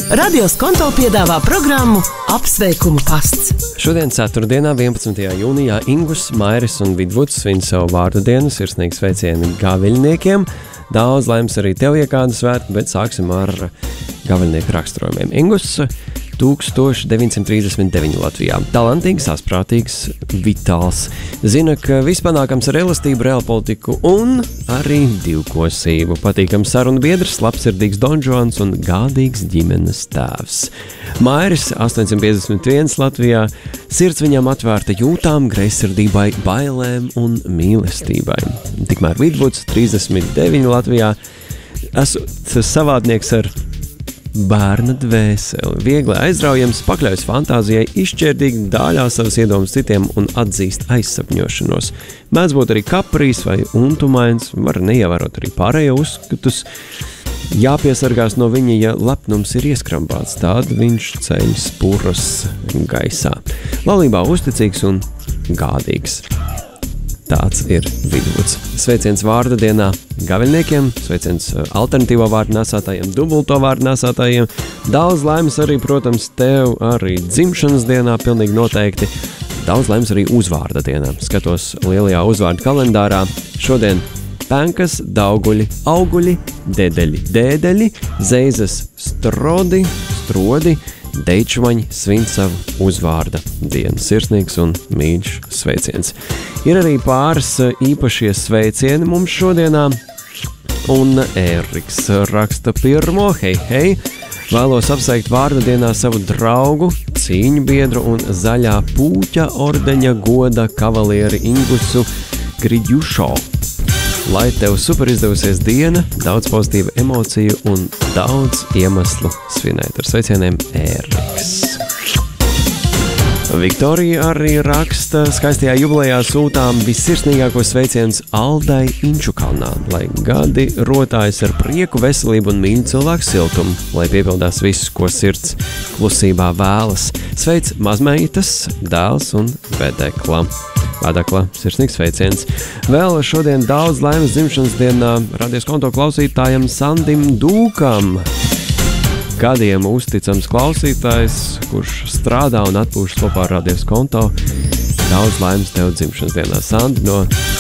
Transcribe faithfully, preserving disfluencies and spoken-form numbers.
Radio Skonto piedāvā programmu Apsveikumu pasts. Šodien, ceturtdienā, vienpadsmitajā jūnijā, Ingus, Mairis un Vidvuds svin savu vārdu dienu, sirsnīgi sveicieni gaviļniekiem. Daudz laimes arī tev iekāda svētki, bet sāksim ar gaviļnieku raksturojumiem. Ingus, tūkstoš deviņsimt trīsdesmit deviņi Latvijā. Talantīgs, asprātīgs, vitāls. Zina, ka viss panākams ar elastību, reālu politiku un arī divkosību. Patīkams sarunu biedrs, labsirdīgs donžons un gādīgs ģimenes tēvs. Mairis, astoņsimt piecdesmit viens Latvijā. Sirds viņam atvērta jūtām, greizsirdībai, bailēm un mīlestībai. Tikmēr Vidvuds, trīsdesmit deviņi Latvijā. Esmu savādnieks ar bērna dvēseli, viegli aizraujams, pakļaujas fantāzijai, izšķērdīgi dāļā savas iedomas citiem un atzīst aizsapņošanos. Mēdz būt arī kaprīs vai untumains, var neievērot arī pārējo uzskatus. Jāpiesargās no viņa, ja lepnums ir ieskrambāts, tad viņš ceļ spuras gaisā. Laulībā uzticīgs un gādīgs. Tāds ir Vidvuds. Sveiciens vārda dienā gaviļniekiem, sveiciens alternatīvo vārdu nesātājiem, dubulto vārdu nesātājiem. Daudz laimes arī, protams, tev arī dzimšanas dienā, pilnīgi noteikti. Daudz laimes arī uzvārda dienā. Skatos lielajā uzvārdu kalendārā. Šodien Penkas, Dauguļi, Auguļi, Dedeļi, Dēdeļi, Zeizes, Strodi, Strodi, Deičvaņi svin savu uzvārda dienu. Sirsnīgs un mīļš sveiciens. Ir arī pāris īpašie sveicieni mums šodienā, un Ēriks raksta pirmo, hei, hei, vēlos apsveikt vārda dienā savu draugu, cīņu biedru un zaļā pūķa ordeņa goda kavalieri Ingusu Griģušo. Lai tev super izdevusies diena, daudz pozitīvu emociju un daudz iemeslu svinēt. Ar sveicieniem Ēriks. Viktorija arī raksta, skaistajā jubilejā sūtām vissirsnīgākos sveicienus Aldai Inčukalnā, lai gadi rotājas ar prieku, veselību un mīļu cilvēku siltumu, lai piepildās viss, ko sirds klusībā vēlas. Sveic mazmeitas, dēls un vedekla. Vedekla, sirsnīgs sveiciens. Vēl šodien daudz laimes dzimšanas dienā Radio Skonto klausītājam Sandim Dūkam. Gadiem uzticams klausītājs, kurš strādā un atpūšas kopā ar Radio Skonto. Daudz laimes tev dzimšanas dienā, Sandi, no